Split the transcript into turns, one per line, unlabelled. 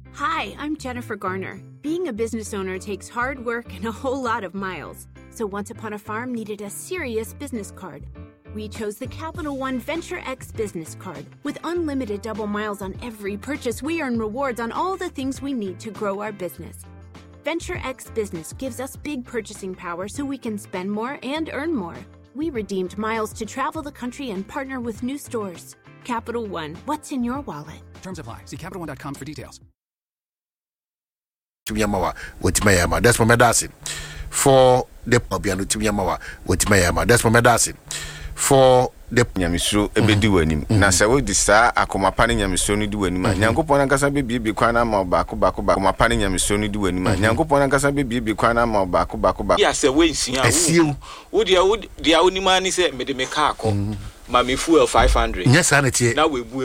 Hi, I'm Jennifer Garner. Being a business owner takes hard work and a whole lot of miles. So Once Upon a Farm needed a serious business card. We chose the Capital One Venture X business card. With unlimited double miles on every purchase, we earn rewards on all the things we need to grow our business. Venture X Business gives us big purchasing power so we can spend more and earn more. We redeemed miles to travel the country and partner with new stores. Capital One, what's in your wallet?
Terms apply. See CapitalOne.com for details.
Yamawa, what Mayama, that's my medicine. For the Pobiano to Yamawa, what Mayama, that's my medicine. For the
Yamiso, a bit do any. Nasa, this sir, a coma panning Yamisoni do any man. Yanko Ponagasa be Bikwana, Mabako, my panning Yamisoni do any man. Yanko Ponagasa be Bikwana, Mabako.
Yes, a way, see, I see. Would the only man is a Medimekako, Mammy Fuel 500.
Yes, sanity.
Now we